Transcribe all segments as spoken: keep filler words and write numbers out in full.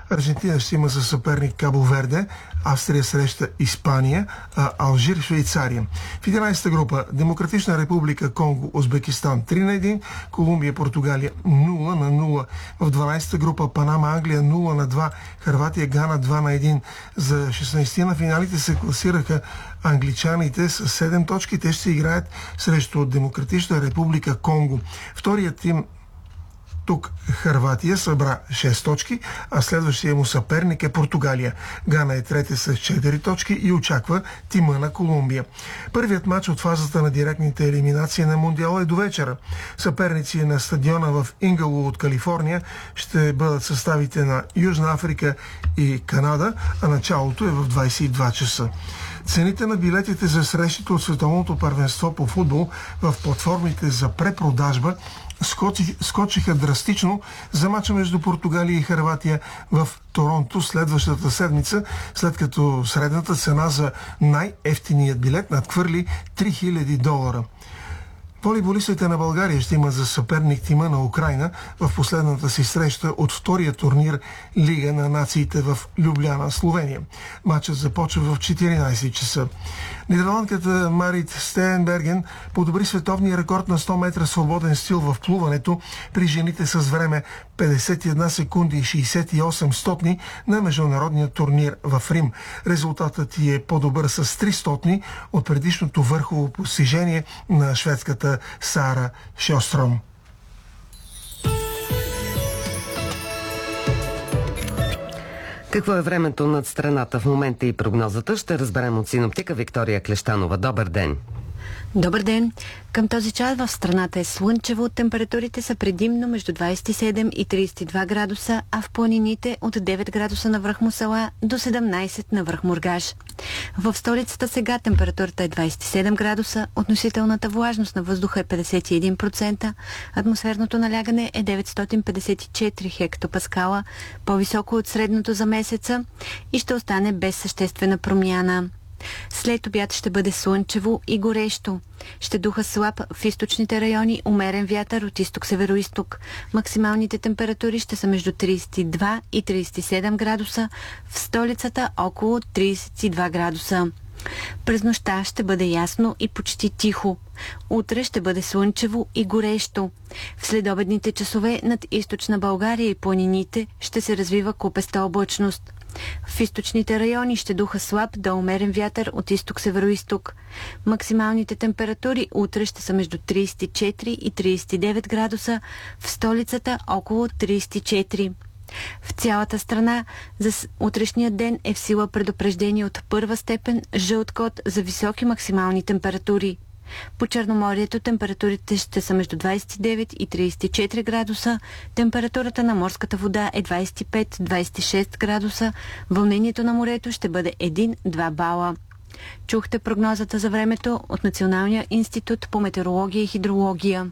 Аржентина ще има за съперник Кабо Верде, Австрия среща Испания, а Алжир Швейцария. В единайсета група Демократична република Конго, Узбекистан три на един, Колумбия, Португалия нула на нула. В дванайсета група Панама, Англия нула на два, Хърватия, Гана два на един. За шестнайсета на финалите се класираха англичаните с седем точки. Те ще се играят срещу Демократична република Конго. Вторият тим тук Хърватия събра шест точки, а следващия му съперник е Португалия. Гана е трети с четири точки и очаква тима на Колумбия. Първият матч от фазата на директните елиминации на Мундиала е до вечера. Съперници на стадиона в Инглвуд, Калифорния ще бъдат съставите на Южна Африка и Канада, а началото е в двайсет и два часа. Цените на билетите за срещите от Световното първенство по футбол в платформите за препродажба скочи, скочиха драстично за мача между Португалия и Хърватия в Торонто следващата седмица, след като средната цена за най-евтиният билет надхвърли три хиляди долара. Волейболистите на България ще имат за съперник тима на Украйна в последната си среща от втория турнир Лига на нациите в Любляна, Словения. Матчът започва в четиринайсет часа. Нидерландката Марит Стеенберген подобри световния рекорд на сто метра свободен стил в плуването при жените с време петдесет и една секунди и шейсет и осем стотни на международния турнир в Рим. Резултатът ѝ е по-добър с три стотни от предишното върхово постижение на шведската Сара Шостром. Какво е времето над страната в момента и прогнозата ще разберем от синоптика Виктория Клещанова. Добър ден! Добър ден! Към този час в страната е слънчево, температурите са предимно между двайсет и седем и трийсет и два градуса, а в планините от девет градуса на връх Мусала до седемнайсет на връх Мургаш. В столицата сега температурата е двайсет и седем градуса, относителната влажност на въздуха е петдесет и един процента, атмосферното налягане е деветстотин петдесет и четири хектопаскала, по-високо от средното за месеца и ще остане без съществена промяна. След обяд ще бъде слънчево и горещо. Ще духа слаб в източните райони, умерен вятър от изток-североизток. Максималните температури ще са между трийсет и два и трийсет и седем градуса, в столицата около трийсет и два градуса. През нощта ще бъде ясно и почти тихо. Утре ще бъде слънчево и горещо. В следобедните часове над източна България и планините ще се развива купеста облачност. В източните райони ще духа слаб до умерен вятър от изток-североизток. Максималните температури утре ще са между трийсет и четири и трийсет и девет градуса, в столицата около трийсет и четири. В цялата страна за утрешния ден е в сила предупреждение от първа степен жълт код за високи максимални температури. По Черноморието температурите ще са между двайсет и девет и трийсет и четири градуса, температурата на морската вода е двайсет и пет до двайсет и шест градуса, вълнението на морето ще бъде един до два бала. Чухте прогнозата за времето от Националния институт по метеорология и хидрология.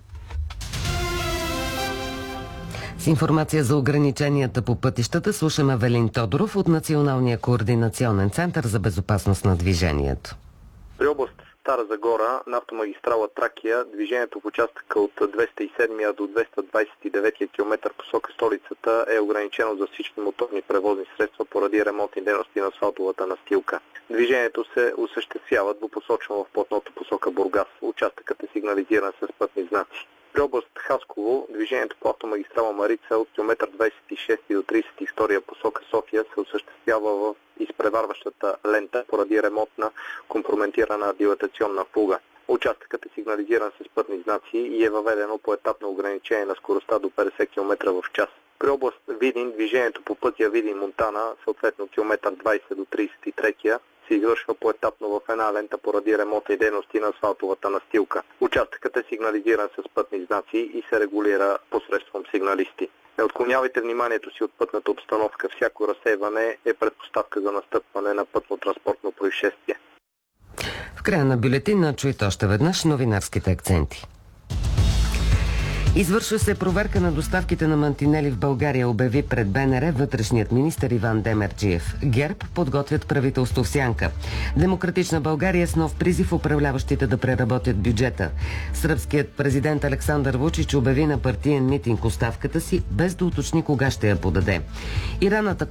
С информация за ограниченията по пътищата слушаме Велин Тодоров от Националния координационен център за безопасност на движението. При област Стара Загора на автомагистрала Тракия движението в участъка от двеста и седми до двеста двайсет и девети километър посока столицата е ограничено за всички моторни превозни средства поради ремонтни дейности на асфалтовата настилка. Движението се осъществява двупосочно в платното посока Бургас. Участъкът е сигнализиран с пътни знаци. При област Хасково движението по автомагистрала Марица от километър двайсет и шести до трийсет и втори посока София се осъществява в изпреварващата лента поради ремонт на компрометирана дилатационна фуга. Участъкът е сигнализиран с пътни знаци и е въведено поетапно ограничение на скоростта до петдесет километра в час. При област Видин движението по пътя Видин-Монтана, съответно километър двайсет до трийсет и трети, се извършва поетапно в една лента поради ремонтни дейности на асфалтовата настилка. Участъкът е сигнализиран с пътни знаци и се регулира посредством сигналисти. Не отклонявайте вниманието си от пътната обстановка. Всяко разсейване е предпоставка за настъпване на пътно-транспортно происшествие. В края на бюлетина чуйте още веднъж новинарските акценти. Извършва се проверка на доставките на мантинели в България, обяви пред БНР вътрешният министър Иван Демерджиев. ГЕРБ подготвят правителство в сянка. Демократична България с нов призив управляващите да преработят бюджета. Сръбският президент Александър Вучич обяви на партиен митинг оставката си, без да уточни кога ще я подаде. Иран атакува